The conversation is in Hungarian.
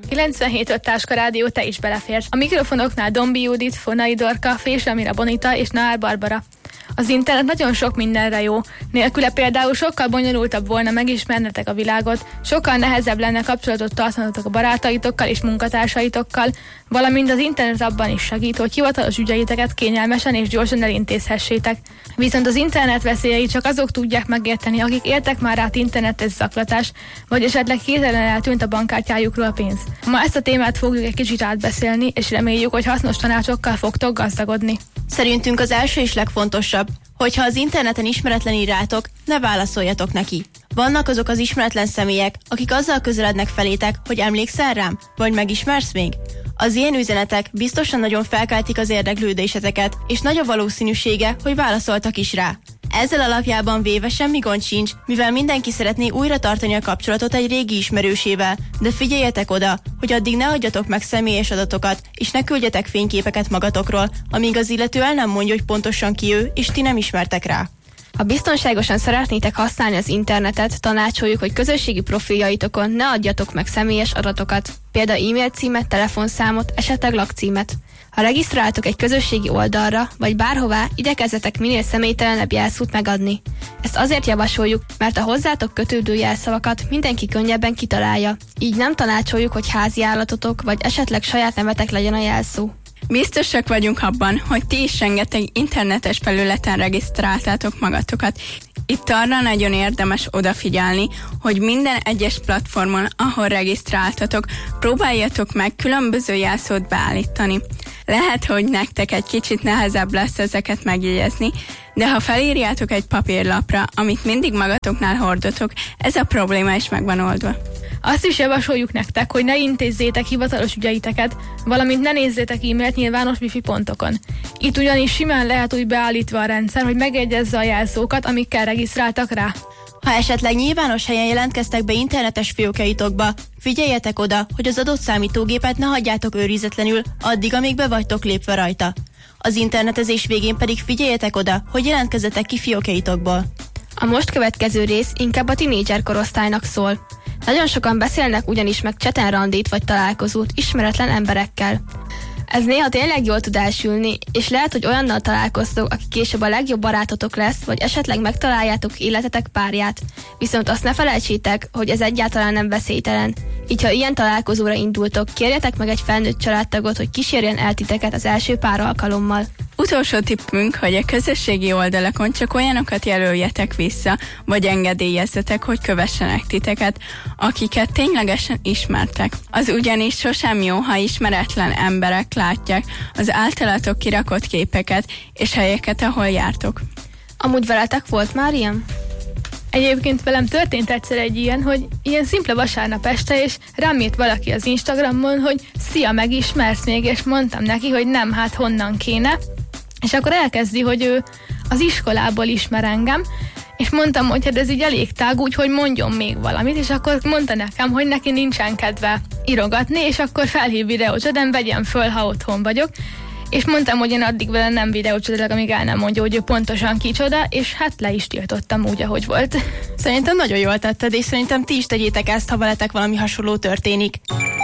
97.5 Táska Rádió, te is beleférsz. A mikrofonoknál Dombi Judit, Fonai Dorka, Fésramira Bonita és Nál Barbara. Az internet nagyon sok mindenre jó. Nélküle például sokkal bonyolultabb volna megismernetek a világot, sokkal nehezebb lenne kapcsolatot tartanatok a barátaitokkal és munkatársaitokkal, valamint az internet abban is segít, hogy hivatalos ügyeiteket kényelmesen és gyorsan elintézhessétek. Viszont az internet veszélyei csak azok tudják megérteni, akik éltek már át internetes zaklatás, vagy esetleg hirtelen eltűnt a bankkártyájukról a pénz. Ma ezt a témát fogjuk egy kicsit átbeszélni, és reméljük, hogy hasznos tanácsokkal fogtok gazdagodni. Szerintünk az első és legfontosabb, hogyha az interneten ismeretlen ír rátok, ne válaszoljatok neki. Vannak azok az ismeretlen személyek, akik azzal közelednek felétek, hogy emlékszel rám, vagy megismersz még? Az ilyen üzenetek biztosan nagyon felkeltik az érdeklődéseteket, és nagy a valószínűsége, hogy válaszoltak is rá. Ezzel alapjában véve semmi gond sincs, mivel mindenki szeretné újra tartani a kapcsolatot egy régi ismerősével, de figyeljetek oda, hogy addig ne adjatok meg személyes adatokat, és ne küldjetek fényképeket magatokról, amíg az illető el nem mondja, hogy pontosan ki ő, és ti nem ismertek rá. Ha biztonságosan szeretnétek használni az internetet, tanácsoljuk, hogy közösségi profiljaitokon ne adjatok meg személyes adatokat, például e-mail címet, telefonszámot, esetleg lakcímet. Ha regisztráltok egy közösségi oldalra, vagy bárhová, igyekezzetek minél személytelenebb jelszót megadni. Ezt azért javasoljuk, mert a hozzátok kötődő jelszavakat mindenki könnyebben kitalálja. Így nem tanácsoljuk, hogy házi állatotok, vagy esetleg saját nevetek legyen a jelszó. Biztosak vagyunk abban, hogy ti is rengeteg internetes felületen regisztráltátok magatokat. Itt arra nagyon érdemes odafigyelni, hogy minden egyes platformon, ahol regisztráltatok, próbáljatok meg különböző jelszót beállítani. Lehet, hogy nektek egy kicsit nehezebb lesz ezeket megjegyezni, de ha felírjátok egy papírlapra, amit mindig magatoknál hordotok, ez a probléma is meg van oldva. Azt is javasoljuk nektek, hogy ne intézzétek hivatalos ügyeiteket, valamint ne nézzétek e-mailt nyilvános wifi pontokon. Itt ugyanis simán lehet úgy beállítva a rendszer, hogy megjegyezze a jelszókat, amikkel regisztráltak rá. Ha esetleg nyilvános helyen jelentkeztek be internetes fiókjaitokba, figyeljetek oda, hogy az adott számítógépet ne hagyjátok őrizetlenül, addig, amíg be vagytok lépve rajta. Az internetezés végén pedig figyeljetek oda, hogy jelentkezzetek ki fiókjaitokból. A most következő rész inkább a tinédzser korosztálynak szól. Nagyon sokan beszélnek ugyanis meg cseten randit vagy találkozót ismeretlen emberekkel. Ez néha tényleg jól tud elsülni, és lehet, hogy olyannal találkoztok, aki később a legjobb barátotok lesz, vagy esetleg megtaláljátok életetek párját. Viszont azt ne felejtsétek, hogy ez egyáltalán nem veszélytelen. Így ha ilyen találkozóra indultok, kérjetek meg egy felnőtt családtagot, hogy kísérjen el titeket az első pár alkalommal. Utolsó tippünk, hogy a közösségi oldalakon csak olyanokat jelöljetek vissza, vagy engedélyezzetek, hogy kövessenek titeket, akiket ténylegesen ismertek. Az ugyanis sosem jó, ha ismeretlen emberek látják az általatok kirakott képeket és helyeket, ahol jártok. Amúgy veletek volt már ilyen? Egyébként velem történt egyszer egy ilyen, hogy ilyen szimple vasárnap este, és rám írt valaki az Instagramon, hogy szia, megismersz még, és mondtam neki, hogy nem, hát honnan kéne. És akkor elkezdi, hogy ő az iskolából ismer engem, és mondtam, hogy hát ez így elég tág, úgyhogy mondjon még valamit, és akkor mondta nekem, hogy neki nincsen kedve írogatni, és akkor felhív videócsaten, vegyem föl, ha otthon vagyok. És mondtam, hogy én addig vele nem videócsatlak, amíg el nem mondja, hogy ő pontosan kicsoda, és hát le is tiltottam úgy, ahogy volt. Szerintem nagyon jól tetted, és szerintem ti is tegyétek ezt, ha veletek valami hasonló történik.